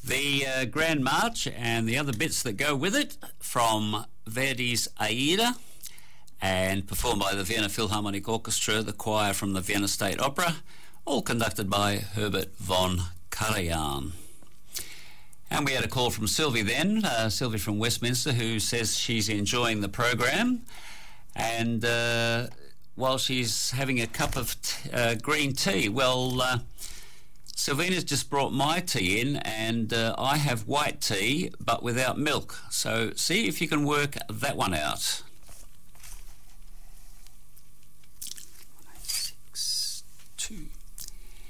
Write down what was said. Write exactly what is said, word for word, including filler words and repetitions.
The uh, Grand March and the other bits that go with it from Verdi's Aida, and performed by the Vienna Philharmonic Orchestra, the choir from the Vienna State Opera, all conducted by Herbert von Karajan. And we had a call from Sylvie then, uh, Sylvie from Westminster, who says she's enjoying the program, and uh, while she's having a cup of t- uh, green tea, well, uh, Sylvina's just brought my tea in, and uh, I have white tea but without milk, so see if you can work that one out.